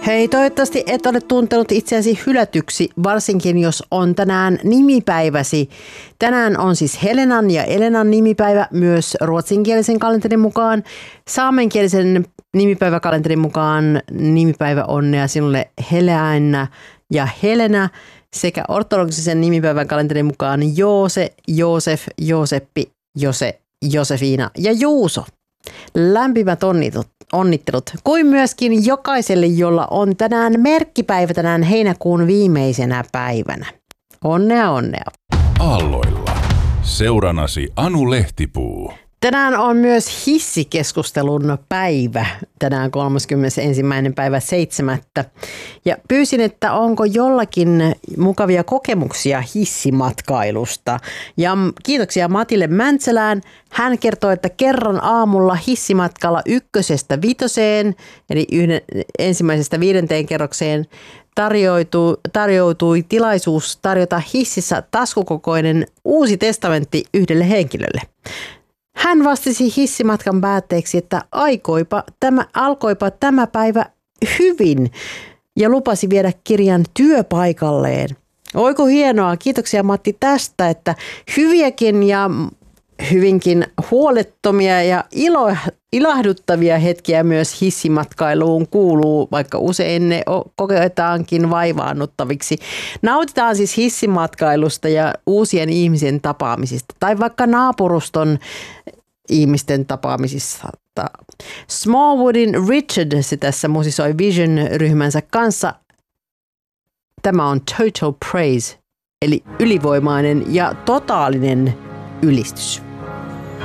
Hei, toivottavasti et ole tuntenut itseäsi hylätyksi, varsinkin jos on tänään nimipäiväsi. Tänään on siis Helenan ja Elenan nimipäivä myös ruotsinkielisen kalenterin mukaan. Saamenkielisen nimipäiväkalenterin mukaan nimipäivä onnea sinulle Helena ja Helena sekä ortodoksisen nimipäivän kalenterin mukaan Joose, Joosef, Jooseppi, Jose, Josefiina ja Juuso. Lämpimät onnittelut, kuin myöskin jokaiselle, jolla on tänään merkkipäivä tänään heinäkuun viimeisenä päivänä. Onnea, onnea. Aalloilla. Seuranasi Anu Lehtipuu. Tänään on myös hissikeskustelun päivä, tänään 31. päivä 7. Ja pyysin, että onko jollakin mukavia kokemuksia hissimatkailusta. Ja kiitoksia Matille Mäntsälään. Hän kertoi, että kerran aamulla hissimatkalla 1-5, eli ensimmäisestä 5. kerrokseen, tarjoutui tilaisuus tarjota hississä taskukokoinen Uusi testamentti yhdelle henkilölle. Hän vastasi hissimatkan päätteeksi, että alkoipa tämä päivä hyvin ja lupasi viedä kirjan työpaikalleen. Oiko hienoa, kiitoksia Matti tästä, että hyviäkin ja hyvinkin huolettomia ja ilahduttavia hetkiä myös hissimatkailuun kuuluu, vaikka usein ne koketaankin vaivaannuttaviksi. Nautitaan siis hissimatkailusta ja uusien ihmisen tapaamisista tai vaikka naapuruston ihmisten tapaamisista. Smallwoodin Richard se tässä musisoi Vision-ryhmänsä kanssa. Tämä on Total Praise, eli ylivoimainen ja totaalinen ylistys.